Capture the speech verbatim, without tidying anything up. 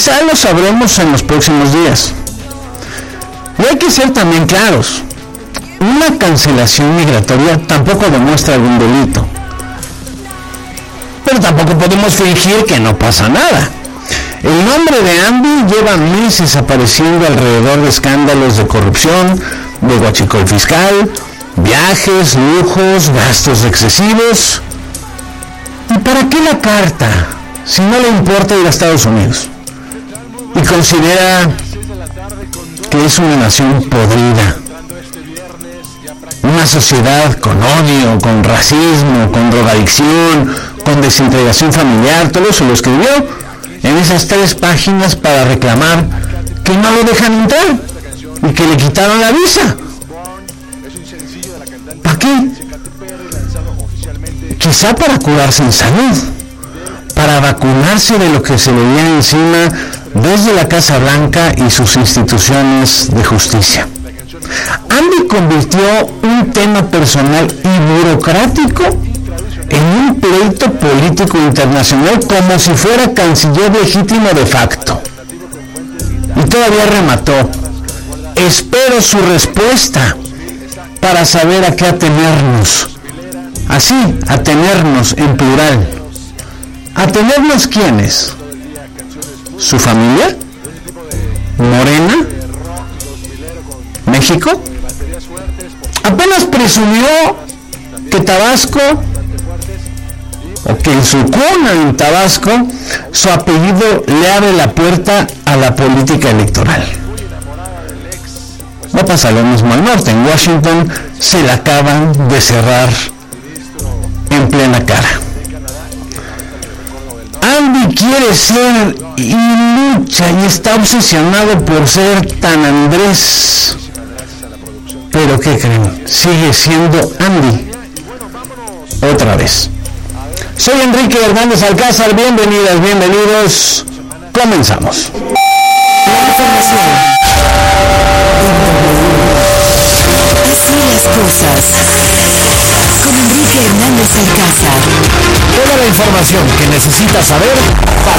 Quizá lo sabremos en los próximos días. Y hay que ser también claros. Una cancelación migratoria tampoco demuestra algún delito. Pero tampoco podemos fingir que no pasa nada. El nombre de Andy lleva meses apareciendo alrededor de escándalos de corrupción, de huachicol fiscal, viajes, lujos, gastos excesivos. ¿Y para qué la carta si no le importa ir a Estados Unidos? Y considera que es una nación podrida, una sociedad con odio, con racismo, con drogadicción, con desintegración familiar. Todo eso lo escribió en esas tres páginas para reclamar que no lo dejan entrar y que le quitaron la visa. ¿Para qué? Quizá para curarse en salud, para vacunarse de lo que se le viene encima desde la Casa Blanca y sus instituciones de justicia. Andy convirtió un tema personal y burocrático en un pleito político internacional como si fuera canciller legítimo de facto. Y todavía remató: espero su respuesta para saber a qué atenernos. Así, atenernos en plural. ¿Atenernos quiénes? ¿Su familia? ¿Morena? ¿México? Apenas presumió que Tabasco, o que en su cuna en Tabasco, su apellido le abre la puerta a la política electoral. Va a pasar lo mismo al norte. En Washington se la acaban de cerrar en plena cara. Andy quiere ser y lucha y está obsesionado por ser tan Andrés. Pero ¿qué creen? Sigue siendo Andy. Otra vez. Soy Enrique Hernández Alcázar. Bienvenidas, bienvenidos. Comenzamos. Así las cosas. Con Enrique Hernández Alcázar. Toda la información que necesitas saber para